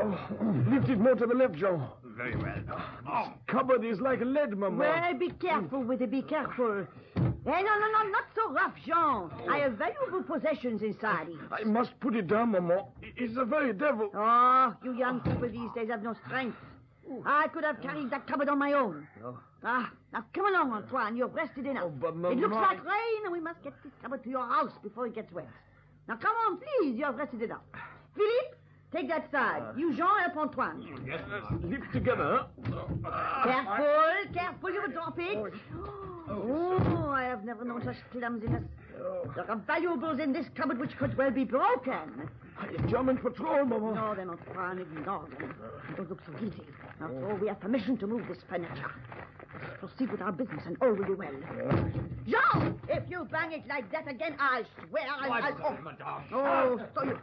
Lift it more to the left, Jean. Very well. Cupboard is like lead, Maman. Well, be careful with it, be careful. Hey, no, not so rough, Jean. I have valuable possessions inside it. I must put it down, Maman. It's the very devil. Oh, you young people these days have no strength. I could have carried that cupboard on my own. No. Now come along, Antoine. You've rested enough. Oh, but It Maman... looks like rain, and we must get this cupboard to your house before it gets wet. Now, come on, please. You have rested enough. Philippe, take that side. You, Jean, help Antoine. Yes, Lift together, huh? Careful, you will drop it. Oh, I have never known such clumsiness. There are valuables in this cupboard which could well be broken. German patrol, Maman. No, they're not fine. Ignore them. Don't look so guilty. After all, we have permission to move this furniture. Let's proceed with our business, and all will be well. Jean, if you bang it like that again, I swear I'll... madame. Oh, so you...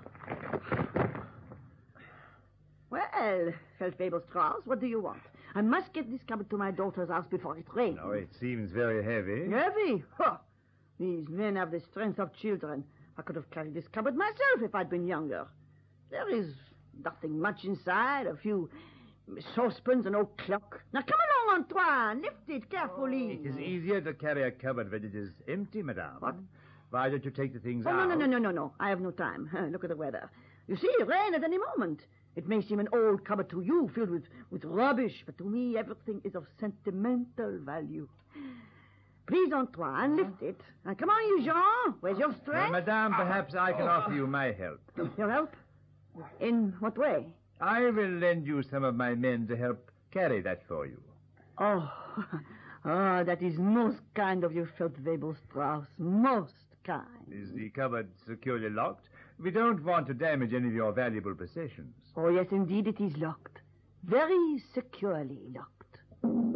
Well, Feldwebel Strauss, what do you want? I must get this cupboard to my daughter's house before it rains. Oh, it seems very heavy. Heavy? Huh. These men have the strength of children. I could have carried this cupboard myself if I'd been younger. There is nothing much inside, a few saucepans, an old clock. Now, come along, Antoine. Lift it carefully. It is easier to carry a cupboard when it is empty, madame. What? Why don't you take the things Oh, out? no. I have no time. Look at the weather. You see, rain at any moment. It may seem an old cupboard to you, filled with rubbish, but to me, everything is of sentimental value. Please, Antoine, lift it. Now, come on, you, Jean. Where's your strength? Madame, perhaps I can offer you my help. Your help? In what way? I will lend you some of my men to help carry that for you. Oh, that is most kind of you, Feldwebel Strauss. Most kind. Is the cupboard securely locked? We don't want to damage any of your valuable possessions. Oh, yes, indeed, it is locked. Very securely locked.